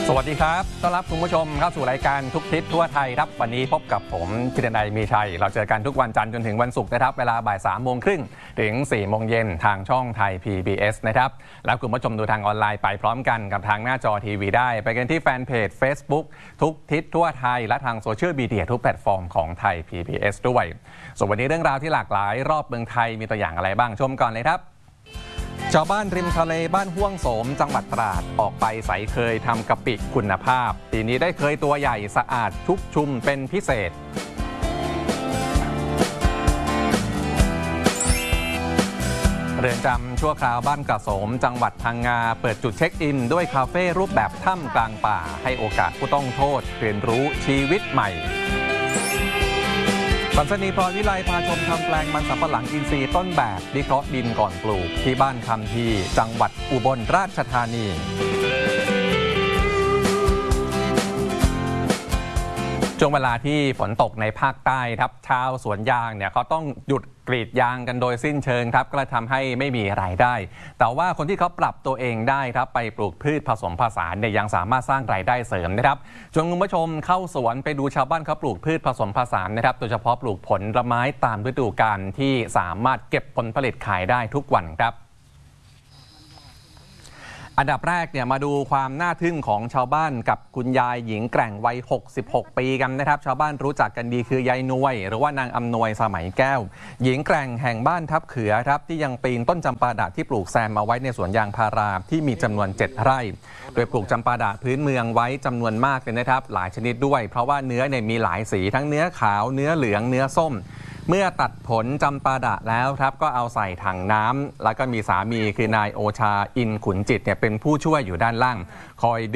สวัสดีครับต้อนรับคุณผู้ชมเข้าสู่รายการทุกทิศทั่วไทยครับวันนี้พบกับผมธีรนัยมีชัยเราเจอกันทุกวันจันทร์จนถึงวันศุกร์นะครับเวลาบ่าย3:30ถึง4:00 ทางช่องไทย PBS นะครับแล้วคุณผู้ชมดูทางออนไลน์ไปพร้อมกันกับทางหน้าจอทีวีได้ไปกันที่แฟนเพจ Facebook ทุกทิศทั่วไทยและทางโซเชียลมีเดียทุกแพลตฟอร์มของไทย PBS ด้วยส่วนวันนี้เรื่องราวที่หลากหลายรอบเมืองไทยมีตัวอย่างอะไรบ้างชมก่อนเลยครับชาวบ้านริมทะเลบ้านห้วงโสมจังหวัดตราดออกไปใส่เคยทำกะปิคุณภาพปีนี้ได้เคยตัวใหญ่สะอาดชุกชุมเป็นพิเศษเรือนจำชั่วคราวบ้านกระโสมจังหวัดพังงาเปิดจุดเช็คอินด้วยคาเฟ่รูปแบบถ้ำกลางป่าให้โอกาสผู้ต้องโทษเรียนรู้ชีวิตใหม่สันสนีพรวิไลพาชมทำแปลงมันสำปะหลังอินทรีย์ต้นแบบวิเคราะห์ดินก่อนปลูกที่บ้านคำทีจังหวัดอุบลราชธานีช่วงเวลาที่ฝนตกในภาคใต้ครับชาวสวนยางเนี่ยเขาต้องหยุดกรีดยางกันโดยสิ้นเชิงครับก็เลยทำให้ไม่มีรายได้แต่ว่าคนที่เขาปรับตัวเองได้ครับไปปลูกพืชผสมผสานเนี่ยยังสามารถสร้างรายได้เสริมนะครับชวนคุณผู้ชมเข้าสวนไปดูชาวบ้านเขาปลูกพืชผสมผสานนะครับโดยเฉพาะปลูกผลไม้ตามฤดูกาลที่สามารถเก็บผลผลิตขายได้ทุกวันครับอันดับแรกเนี่ยมาดูความน่าทึ่งของชาวบ้านกับคุณยายหญิงแกร่งวัย66 ปีกันนะครับชาวบ้านรู้จักกันดีคือยายนวยหรือว่านางอำนวยสมัยแก้วหญิงแกร่งแห่งบ้านทับเขือครับที่ยังปีนต้นจำปาดะที่ปลูกแซมมาไว้ในสวนยางพาราที่มีจำนวน7 ไร่โดยปลูกจำปาดะพื้นเมืองไว้จำนวนมากเลยนะครับหลายชนิดด้วยเพราะว่าเนื้อเนี่ยมีหลายสีทั้งเนื้อขาวเนื้อเหลืองเนื้อส้มเมื่อตัดผลจำปาดะแล้วครับก็เอาใส่ถังน้ำแล้วก็มีสามีคือนายโอชาอินขุนจิตเนี่ยเป็นผู้ช่วยอยู่ด้านล่างคอย